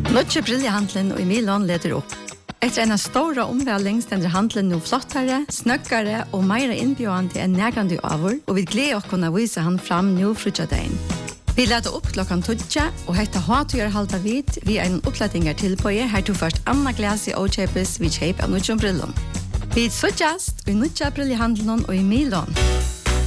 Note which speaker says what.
Speaker 1: Nødje brillehandelen og i Milan leder opp. Etter en stora omvæling stender handelen nå flottere, snøkkere og mer innbjørende enn nærgrande avur, og vi gleder oss kunne vise han fram nå frutjadein. Vi leder opp klokken 12, og hette hatøyer halda vid, vi en opplettinger til på her tog først Anna Glas i Åkjøpes vi kjøp av nødje brillen. Vi suttjast i nødje brillehandelen og i Milan.